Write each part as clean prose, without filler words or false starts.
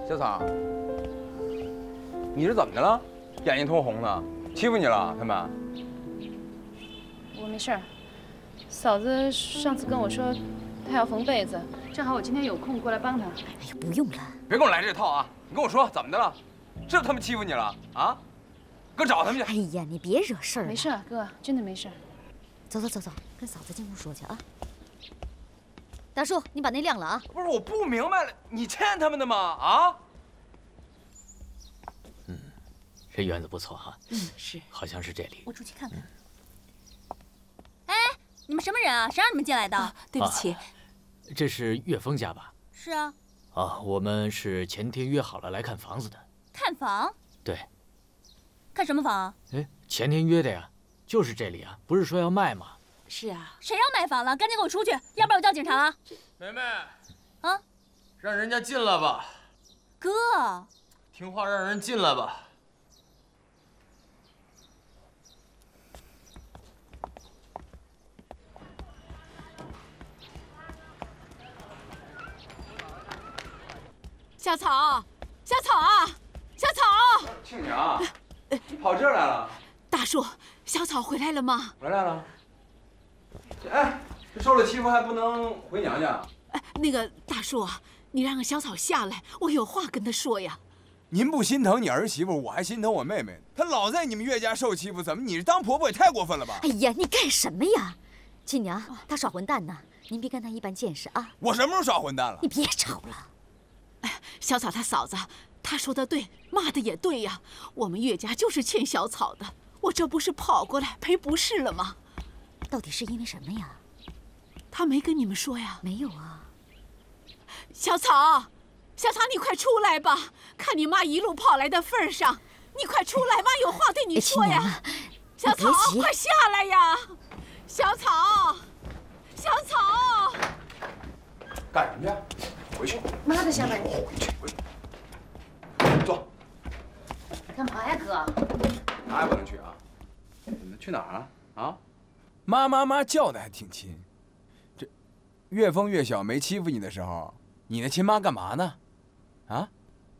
小草，你是怎么的了？眼睛通红的，欺负你了？他们？ 我没事儿。嫂子上次跟我说，她要缝被子，正好我今天有空过来帮她。 哎呀，不用了， 别跟我来这套啊！你跟我说怎么的了？是不是他们欺负你了啊？哥找他们去。 哎呀，你别惹事儿了。 没事，哥，真的没事。 走，跟嫂子进屋说去啊。大叔，你把那晾了啊。 不是，我不明白了，你欠他们的吗？啊？ 这院子不错哈。 是， 好像是这里。 我出去看看。哎，你们什么人啊？谁让你们进来的？ 对不起， 这是岳峰家吧？ 是啊。 我们是前天约好了来看房子的。 看房？ 对。 看什么房？ 哎，前天约的呀，就是这里啊，不是说要卖吗？ 是啊。 谁要卖房了？赶紧给我出去，要不然我叫警察了。 梅梅， 啊， 让人家进来吧。 哥， 听话，让人进来吧。 小草，小草啊，小草！ 庆娘，跑这儿来了。 大叔，小草回来了吗？ 回来了。哎，这受了欺负还不能回娘家？ 那个大叔啊，你让小草下来，我有话跟她说呀。 您不心疼你儿媳妇，我还心疼我妹妹。她老在你们岳家受欺负，怎么你这当婆婆也太过分了吧？ 哎呀，你干什么呀？亲娘，她耍混蛋呢，您别跟她一般见识啊。 我什么时候耍混蛋了？ 你别吵了。 小草她嫂子，她说的对，骂的也对呀。我们岳家就是欠小草的，我这不是跑过来赔不是了吗？ 到底是因为什么呀？ 她没跟你们说呀？ 没有啊。 小草，小草，你快出来吧！看你妈一路跑来的份儿上，你快出来，妈有话对你说呀！小草，快下来呀！小草，小草， 干什么去？回去。 妈的，下来。 回去。坐。 干嘛呀，哥？ 哪也不能去啊！你们去哪儿啊？啊？ 妈叫的还挺亲。这岳峰岳小没欺负你的时候，你那亲妈干嘛呢？啊？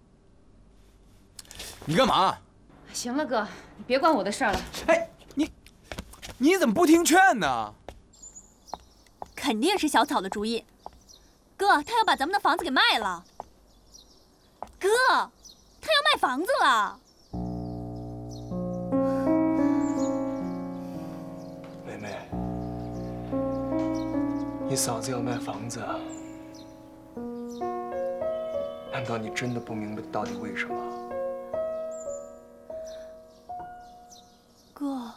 你干嘛？ 行了，哥，你别管我的事儿了。 哎，你怎么不听劝呢？ 肯定是小草的主意。哥，他要把咱们的房子给卖了。哥，他要卖房子了。 妹妹，你嫂子要卖房子啊？难道你真的不明白到底为什么？ 哥，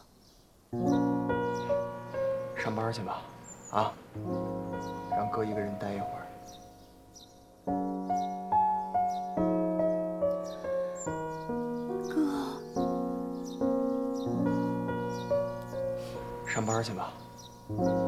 上班去吧，啊，让哥一个人待一会儿。 哥， 上班去吧。